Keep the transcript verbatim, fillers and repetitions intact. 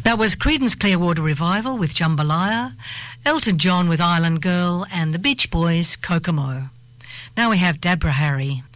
That was Creedence Clearwater Revival with Jambalaya, Elton John with Island Girl, and the Beach Boys' Kokomo. Now we have Deborah Harry.